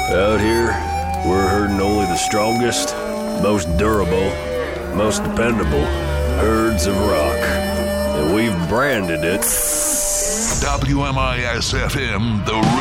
Out here, we're herding only the strongest, most durable, most dependable herds of rock. And we've branded it WMIS-FM, the